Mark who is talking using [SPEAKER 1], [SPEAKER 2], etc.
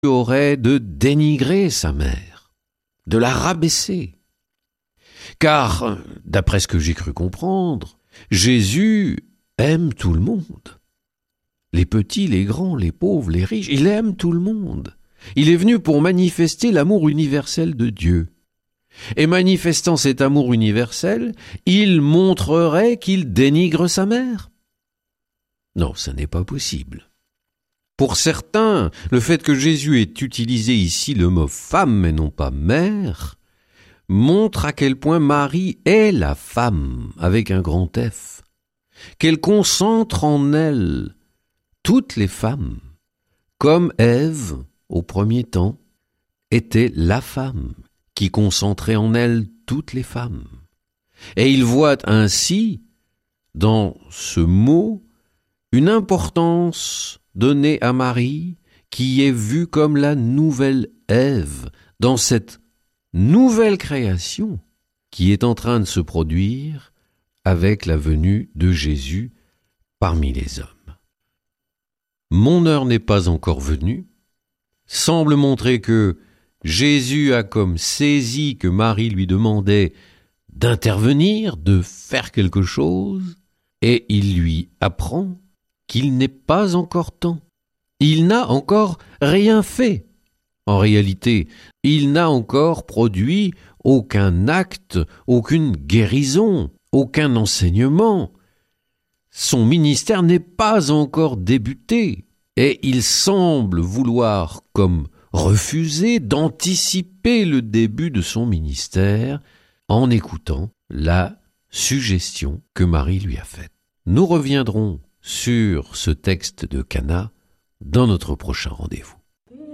[SPEAKER 1] aurait de dénigrer sa mère, de la rabaisser. Car, d'après ce que j'ai cru comprendre, Jésus aime tout le monde. Les petits, les grands, les pauvres, les riches, il aime tout le monde. Il est venu pour manifester l'amour universel de Dieu. Et manifestant cet amour universel, il montrerait qu'il dénigre sa mère. Non, ça n'est pas possible. Pour certains, le fait que Jésus ait utilisé ici le mot femme et non pas mère, montre à quel point Marie est la femme avec un grand F, qu'elle concentre en elle toutes les femmes, comme Ève, au premier temps, était la femme qui concentrait en elle toutes les femmes. Et il voit ainsi, dans ce mot, une importance donnée à Marie qui est vue comme la nouvelle Ève dans cette nouvelle création qui est en train de se produire avec la venue de Jésus parmi les hommes. Mon heure n'est pas encore venue semble montrer que Jésus a comme saisi que Marie lui demandait d'intervenir, de faire quelque chose, et il lui apprend qu'il n'est pas encore temps. Il n'a encore rien fait. En réalité, il n'a encore produit aucun acte, aucune guérison, aucun enseignement. Son ministère n'est pas encore débuté, et il semble vouloir comme refuser d'anticiper le début de son ministère en écoutant la suggestion que Marie lui a faite. Nous reviendrons sur ce texte de Cana dans notre prochain rendez-vous.